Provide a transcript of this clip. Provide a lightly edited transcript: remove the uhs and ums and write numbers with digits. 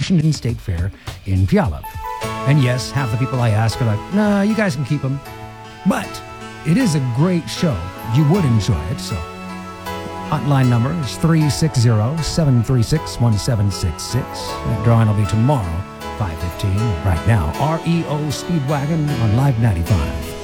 Washington State Fair in Puyallup. And yes, half the people I ask are like, nah, you guys can keep them. But it is a great show. You would enjoy it, so. Hotline number is 360-736-1766. That drawing will be tomorrow, 5:15. Right now, REO Speedwagon on Live 95.